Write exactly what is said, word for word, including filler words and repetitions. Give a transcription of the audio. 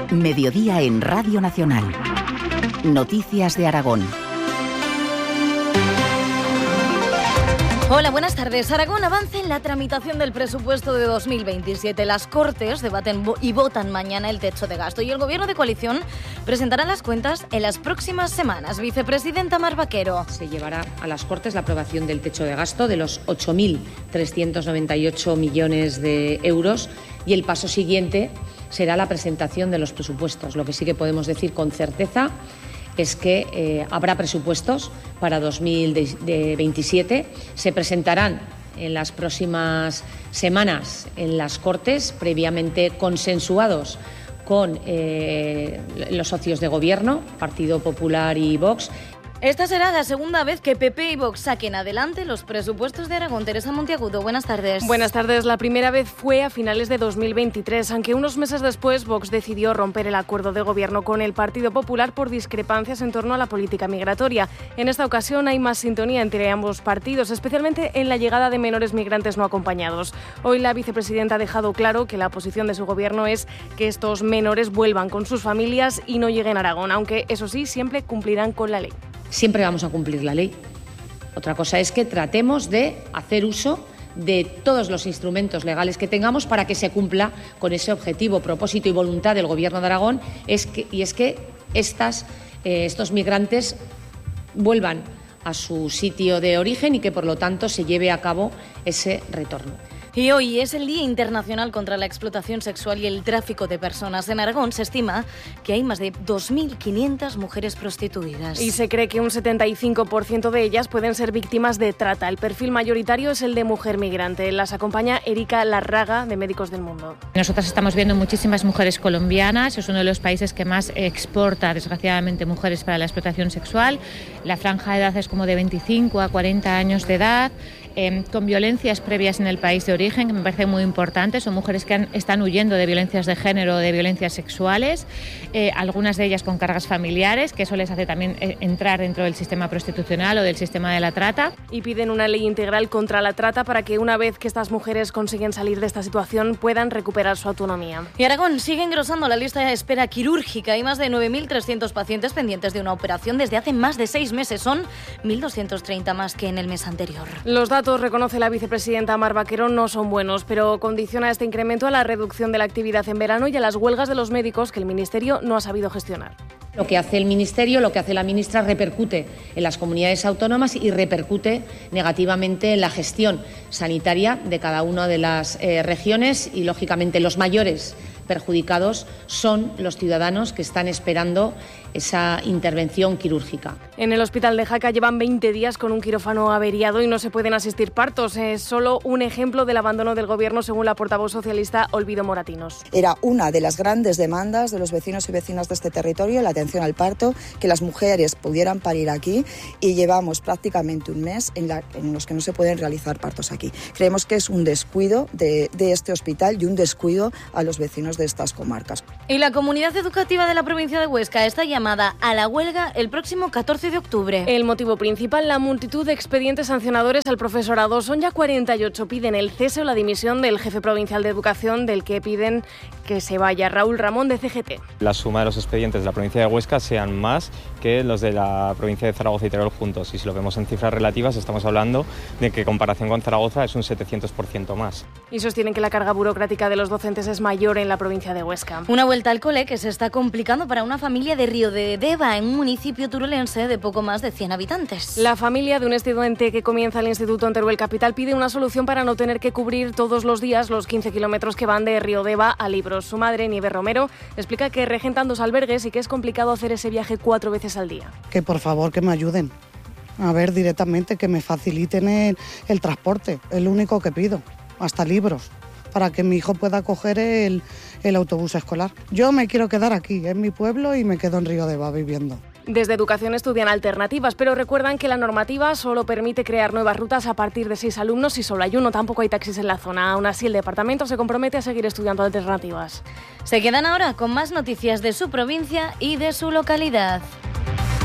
Mediodía en Radio Nacional. Noticias de Aragón. Hola, buenas tardes. Aragón avanza en la tramitación del presupuesto de dos mil veintisiete. Las Cortes debaten y votan mañana el techo de gasto y el Gobierno de coalición presentará las cuentas en las próximas semanas. Vicepresidenta Mar Vaquero. Se llevará a las Cortes la aprobación del techo de gasto de los ocho mil trescientos noventa y ocho millones de euros y el paso siguiente será la presentación de los presupuestos. Lo que sí que podemos decir con certeza es que eh, habrá presupuestos para dos mil veintisiete. Se presentarán en las próximas semanas en las Cortes, previamente consensuados con eh, los socios de Gobierno, Partido Popular y Vox. Esta será la segunda vez que P P y Vox saquen adelante los presupuestos de Aragón. Teresa Monteagudo, buenas tardes. Buenas tardes. La primera vez fue a finales de dos mil veintitrés, aunque unos meses después Vox decidió romper el acuerdo de gobierno con el Partido Popular por discrepancias en torno a la política migratoria. En esta ocasión hay más sintonía entre ambos partidos, especialmente en la llegada de menores migrantes no acompañados. Hoy la vicepresidenta ha dejado claro que la posición de su gobierno es que estos menores vuelvan con sus familias y no lleguen a Aragón, aunque eso sí, siempre cumplirán con la ley. Siempre vamos a cumplir la ley. Otra cosa es que tratemos de hacer uso de todos los instrumentos legales que tengamos para que se cumpla con ese objetivo, propósito y voluntad del Gobierno de Aragón, es que, y es que estas, eh, estos migrantes vuelvan a su sitio de origen y que, por lo tanto, se lleve a cabo ese retorno. Y hoy es el Día Internacional contra la Explotación Sexual y el Tráfico de Personas. En Aragón se estima que hay más de dos mil quinientas mujeres prostituidas. Y se cree que un setenta y cinco por ciento de ellas pueden ser víctimas de trata. El perfil mayoritario es el de mujer migrante. Las acompaña Erika Larraga, de Médicos del Mundo. Nosotras estamos viendo muchísimas mujeres colombianas. Es uno de los países que más exporta, desgraciadamente, mujeres para la explotación sexual. La franja de edad es como de veinticinco a cuarenta años de edad. Eh, con violencias previas en el país de origen, que me parece muy importante. Son mujeres que han, están huyendo de violencias de género o de violencias sexuales, eh, algunas de ellas con cargas familiares, que eso les hace también eh, entrar dentro del sistema prostitucional o del sistema de la trata. Y piden una ley integral contra la trata para que una vez que estas mujeres consiguen salir de esta situación puedan recuperar su autonomía. Y Aragón sigue engrosando la lista de espera quirúrgica. Hay más de nueve mil trescientos pacientes pendientes de una operación desde hace más de seis meses. Son mil doscientos treinta más que en el mes anterior. Los datos, reconoce la vicepresidenta Mar Vaquero, no son buenos, pero condiciona este incremento a la reducción de la actividad en verano y a las huelgas de los médicos que el Ministerio no ha sabido gestionar. Lo que hace el Ministerio, lo que hace la ministra, repercute en las comunidades autónomas y repercute negativamente en la gestión sanitaria de cada una de las eh, regiones y, lógicamente, los mayores perjudicados son los ciudadanos que están esperando esa intervención quirúrgica. En el hospital de Jaca llevan veinte días con un quirófano averiado y no se pueden asistir partos. Es solo un ejemplo del abandono del Gobierno, según la portavoz socialista Olvido Moratinos. Era una de las grandes demandas de los vecinos y vecinas de este territorio, la atención al parto, que las mujeres pudieran parir aquí, y llevamos prácticamente un mes en, la, en los que no se pueden realizar partos aquí. Creemos que es un descuido de, de este hospital y un descuido a los vecinos de estas comarcas. Y la comunidad educativa de la provincia de Huesca está llamada a la huelga el próximo catorce de octubre. El motivo principal, la multitud de expedientes sancionadores al profesorado. Son ya cuarenta y ocho. Piden el cese o la dimisión del jefe provincial de educación, del que piden que se vaya, Raúl Ramón, de C G T. La suma de los expedientes de la provincia de Huesca sean más que los de la provincia de Zaragoza y Teruel juntos. Y si lo vemos en cifras relativas, estamos hablando de que en comparación con Zaragoza es un setecientos por ciento más. Y sostienen que la carga burocrática de los docentes es mayor en la provincia de Huesca. Una vuelta al cole que se está complicando para una familia de Río de Deva, en un municipio turolense de poco más de cien habitantes. La familia de un estudiante que comienza el instituto en Teruel Capital pide una solución para no tener que cubrir todos los días los quince kilómetros que van de Río Deva a Libros. Su madre, Nieves Romero, explica que regentan dos albergues y que es complicado hacer ese viaje cuatro veces al día. Que por favor que me ayuden. A ver, directamente que me faciliten el, el transporte, es lo único que pido, hasta Libros, para que mi hijo pueda coger el, el autobús escolar. Yo me quiero quedar aquí, en mi pueblo, y me quedo en Río Deva viviendo. Desde Educación estudian alternativas, pero recuerdan que la normativa solo permite crear nuevas rutas a partir de seis alumnos y solo hay uno. Tampoco hay taxis en la zona. Aún así, el departamento se compromete a seguir estudiando alternativas. Se quedan ahora con más noticias de su provincia y de su localidad.